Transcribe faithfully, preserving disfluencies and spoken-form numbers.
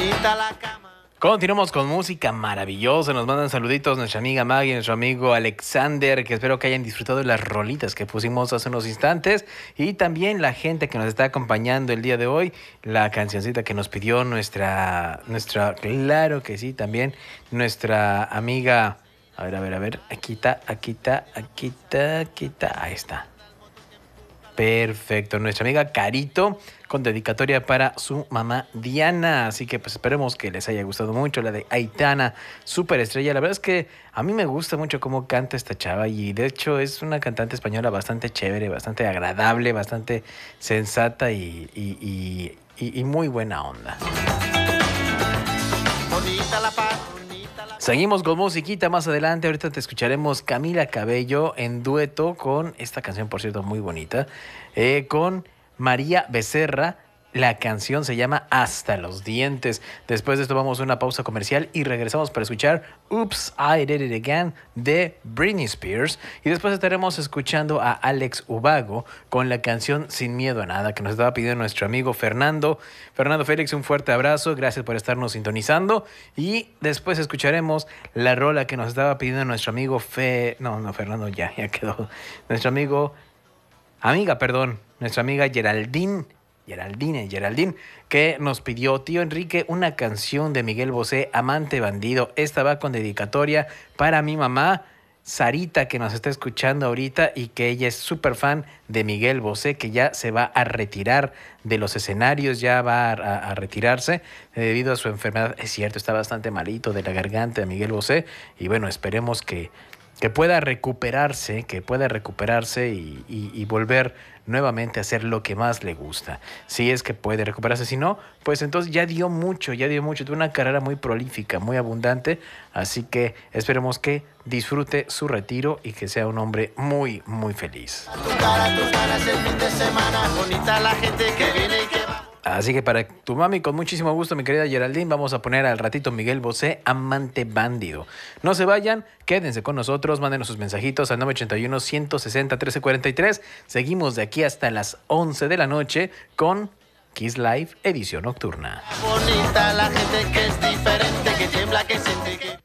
bonita la cama. Continuamos con música maravillosa. Nos mandan saluditos nuestra amiga Maggie, nuestro amigo Alexander, que espero que hayan disfrutado de las rolitas que pusimos hace unos instantes. Y también la gente que nos está acompañando el día de hoy. La cancioncita que nos pidió nuestra, nuestra, claro que sí, también nuestra amiga. A ver, a ver, a ver. Aquí está, aquí está, aquí está, aquí está. Ahí está. Perfecto, nuestra amiga Carito con dedicatoria para su mamá Diana, así que pues esperemos que les haya gustado mucho la de Aitana, superestrella. La verdad es que a mí me gusta mucho cómo canta esta chava y de hecho es una cantante española bastante chévere, bastante agradable, bastante sensata y, y, y, y, y muy buena onda. Bonita la paz. Seguimos con musiquita más adelante. Ahorita te escucharemos Camila Cabello en dueto con esta canción, por cierto, muy bonita, eh, con María Becerra. La canción se llama Hasta los dientes. Después de esto vamos a una pausa comercial y regresamos para escuchar Oops, I Did It Again de Britney Spears. Y después estaremos escuchando a Alex Ubago con la canción Sin Miedo a Nada que nos estaba pidiendo nuestro amigo Fernando. Fernando Félix, un fuerte abrazo. Gracias por estarnos sintonizando. Y después escucharemos la rola que nos estaba pidiendo nuestro amigo Fe... No, no, Fernando ya, ya quedó. Nuestro amigo... Amiga, perdón. Nuestra amiga Geraldine... Geraldine, Geraldine, que nos pidió tío Enrique una canción de Miguel Bosé, Amante Bandido. Esta va con dedicatoria para mi mamá, Sarita, que nos está escuchando ahorita y que ella es súper fan de Miguel Bosé, que ya se va a retirar de los escenarios, ya va a, a, a retirarse debido a su enfermedad. Es cierto, está bastante malito de la garganta de Miguel Bosé y bueno, esperemos que, que pueda recuperarse, que pueda recuperarse y, y, y volver nuevamente a hacer lo que más le gusta. Si es que puede recuperarse, si no, pues entonces ya dio mucho, ya dio mucho. Tuvo una carrera muy prolífica, muy abundante, así que esperemos que disfrute su retiro y que sea un hombre muy, muy feliz. A tu cara, tus ganas el fin de semana, bonita la gente que viene y que va. Así que para tu mami, con muchísimo gusto, mi querida Geraldine, vamos a poner al ratito Miguel Bosé, Amante Bandido. No se vayan, quédense con nosotros, mándenos sus mensajitos al nueve ochenta y uno, ciento sesenta, trece cuarenta y tres. Seguimos de aquí hasta las once de la noche con Kiss Live, edición nocturna. Bonita la gente que es diferente, que tiembla, que siente que...